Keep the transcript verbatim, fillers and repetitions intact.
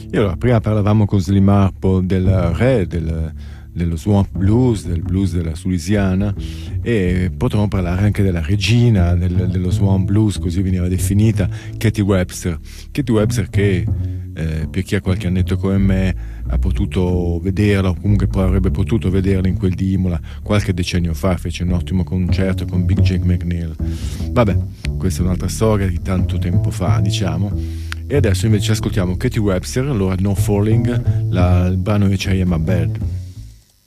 E allora, prima parlavamo con Slim Harpo del re, del, dello swamp blues, del blues della Louisiana, e potremmo parlare anche della regina del, dello swamp blues, così veniva definita, Katie Webster. Katie Webster che, eh, per chi ha qualche annetto come me, ha potuto vederla, o comunque poi avrebbe potuto vederla in quel di Imola qualche decennio fa, fece un ottimo concerto con Big Jake McNeil. Vabbè, questa è un'altra storia di tanto tempo fa, diciamo. E adesso invece ascoltiamo Katie Webster, allora No Falling, la, il brano invece I Am a Bad.